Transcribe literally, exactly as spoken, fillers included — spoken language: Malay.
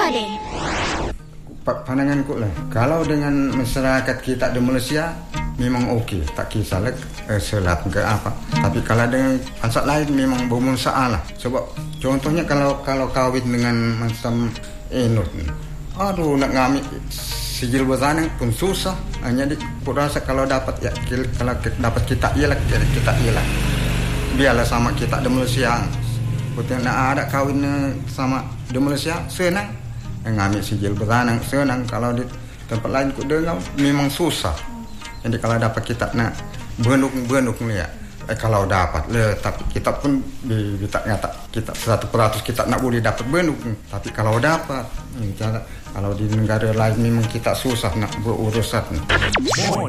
boleh. Pandanganku lah, kalau dengan masyarakat kita di Malaysia memang okey, tak kisahlah eh, selat ke apa. Tapi kalau dengan bangsa lain memang bermasalah. Sebab contohnya kalau kalau kahwin dengan macam Enut, aduh nak ngambil sijil bertanah pun susah. Hanya di aku rasa kalau dapat ya kalau dapat kita ialah kita ialah biarlah sama kita di Malaysia. Betul nak ada kahwin sama di Malaysia senang. Ngambil sijil bertanah senang. Kalau di tempat lain ku dengar memang susah. Jadi kalau dapat kita nak benuk-benuk ni ya. Eh, kalau dapat le, tapi kita pun di, di tak nyata kita seratus peratus kita nak boleh dapat benuk. Tapi kalau dapat, hmm, kalau di negara lain memang kita susah nak berurusan.